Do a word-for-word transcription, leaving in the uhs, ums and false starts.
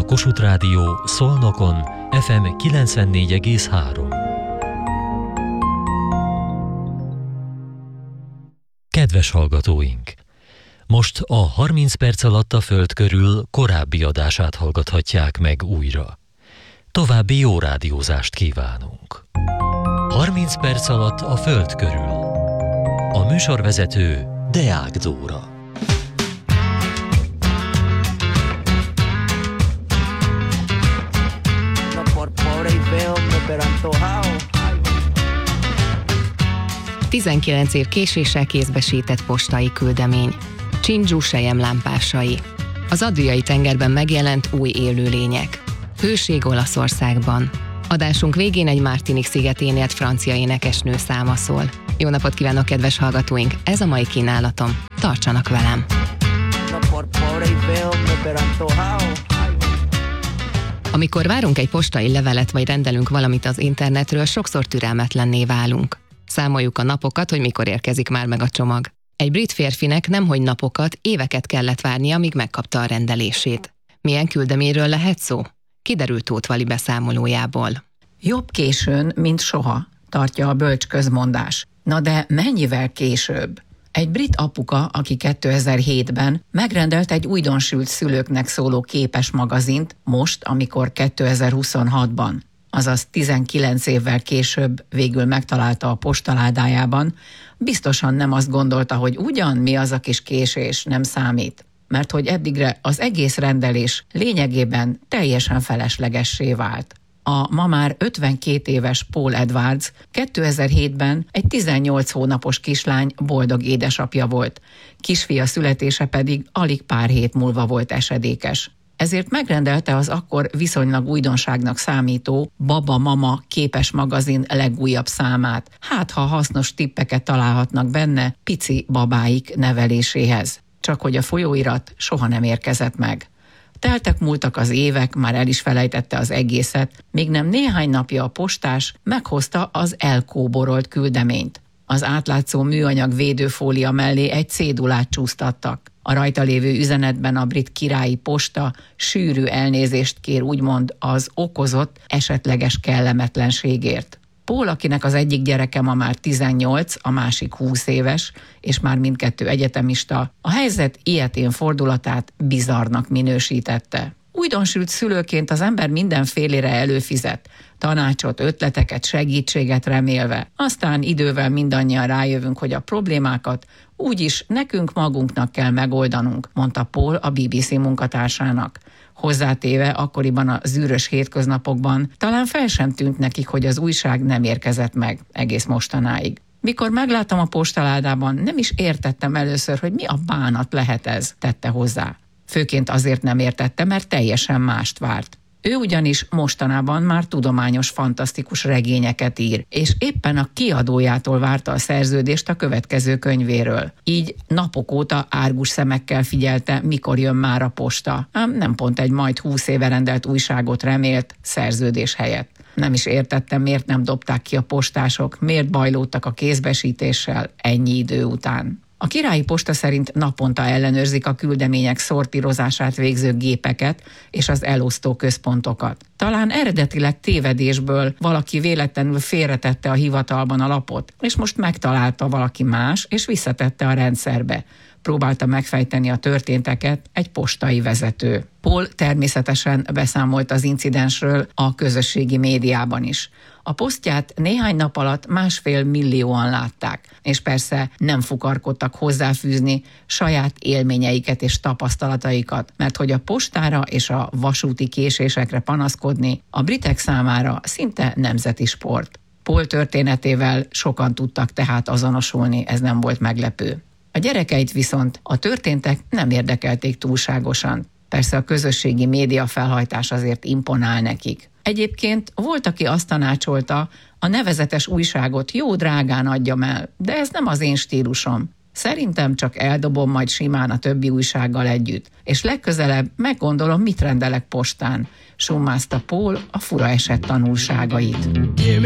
Kossuth Rádió Szolnokon ef em kilencvennégy egész három. Kedves hallgatóink! Most a harminc perc alatt a Föld körül korábbi adását hallgathatják meg újra. További jó rádiózást kívánunk! harminc perc alatt a Föld körül. A műsorvezető Deák Dóra. tizenkilenc év késéssel kézbesített postai küldemény. Csindzsú selyemlámpásai. Az Adriai tengerben megjelent új élőlények. Hőség Olaszországban. Adásunk végén egy Martinique szigetén élt francia énekesnő száma szól. Jó napot kívánok, kedves hallgatóink! Ez a mai kínálatom. Tartsanak velem! Amikor várunk egy postai levelet, vagy rendelünk valamit az internetről, sokszor türelmetlenné válunk. Számoljuk a napokat, hogy mikor érkezik már meg a csomag. Egy brit férfinek nemhogy napokat, éveket kellett várnia, míg megkapta a rendelését. Milyen küldeményről lehet szó? Kiderült Tóth Vali beszámolójából. Jobb későn, mint soha, tartja a bölcs közmondás. Na de mennyivel később? Egy brit apuka, aki kétezer-hétben megrendelt egy újdonsült szülőknek szóló képes magazint, most, amikor kétezer-huszonhatban, azaz tizenkilenc évvel később végül megtalálta a postaládájában, biztosan nem azt gondolta, hogy ugyan mi az a kis késés, nem számít, mert hogy eddigre az egész rendelés lényegében teljesen feleslegessé vált. A ma már ötvenkét éves Paul Edwards kétezer-hétben egy tizennyolc hónapos kislány boldog édesapja volt, kisfia születése pedig alig pár hét múlva volt esedékes. Ezért megrendelte az akkor viszonylag újdonságnak számító Baba Mama képes magazin legújabb számát, hát ha hasznos tippeket találhatnak benne pici babáik neveléséhez. Csak hogy a folyóirat soha nem érkezett meg. Teltek múltak az évek, már el is felejtette az egészet, még nem néhány napja a postás meghozta az elkóborolt küldeményt. Az átlátszó műanyag védőfólia mellé egy cédulát csúsztattak. A rajta lévő üzenetben a brit királyi posta sűrű elnézést kér úgymond az okozott esetleges kellemetlenségért. Paul, akinek az egyik gyereke ma már tizennyolc, a másik húsz éves, és már mindkettő egyetemista, a helyzet ilyetén fordulatát bizarrnak minősítette. Újdonsült szülőként az ember mindenfélére előfizet, tanácsot, ötleteket, segítséget remélve. Aztán idővel mindannyian rájövünk, hogy a problémákat úgyis nekünk magunknak kell megoldanunk, mondta Paul a bé bé cé munkatársának. Hozzátéve akkoriban a zűrös hétköznapokban talán fel sem tűnt nekik, hogy az újság nem érkezett meg egész mostanáig. Mikor megláttam a postaládában, nem is értettem először, hogy mi a bánat lehet ez, tette hozzá. Főként azért nem értette, mert teljesen mást várt. Ő ugyanis mostanában már tudományos, fantasztikus regényeket ír, és éppen a kiadójától várta a szerződést a következő könyvéről. Így napok óta árgus szemekkel figyelte, mikor jön már a posta. Ám nem pont egy majd húsz éve rendelt újságot remélt szerződés helyett. Nem is értettem, miért nem dobták ki a postások, miért bajlódtak a kézbesítéssel ennyi idő után. A királyi posta szerint naponta ellenőrzik a küldemények szortírozását végző gépeket és az elosztó központokat. Talán eredetileg tévedésből valaki véletlenül félretette a hivatalban a lapot, és most megtalálta valaki más, és visszatette a rendszerbe. Próbálta megfejteni a történteket egy postai vezető. Paul természetesen beszámolt az incidensről a közösségi médiában is. A posztját néhány nap alatt másfél millióan látták, és persze nem fukarkodtak hozzáfűzni saját élményeiket és tapasztalataikat, mert hogy a postára és a vasúti késésekre panaszkodni a britek számára szinte nemzeti sport. Paul történetével sokan tudtak tehát azonosulni, ez nem volt meglepő. A gyerekeit viszont a történtek nem érdekelték túlságosan. Persze a közösségi média felhajtás azért imponál nekik. Egyébként volt, aki azt tanácsolta, a nevezetes újságot jó drágán adjam el, de ez nem az én stílusom. Szerintem csak eldobom majd simán a többi újsággal együtt, és legközelebb meggondolom, mit rendelek postán, summázta Paul a fura eset tanulságait.